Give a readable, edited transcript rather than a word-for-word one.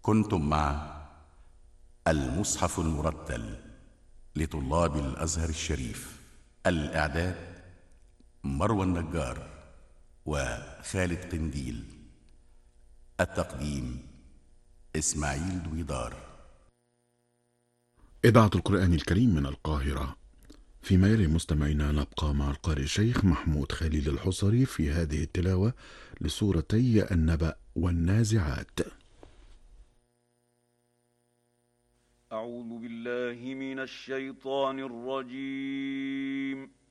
كنتم مع المصحف المرتل لطلاب الأزهر الشريف. الإعداد مروى النجار وخالد قنديل. التقديم إسماعيل دويدار. إذاعة القرآن الكريم من القاهرة. فيما يلي مستمعينا نبقى مع القارئ الشيخ محمود خليل الحصري في هذه التلاوة لسورتي النبأ والنازعات. أعوذ بالله من الشيطان الرجيم.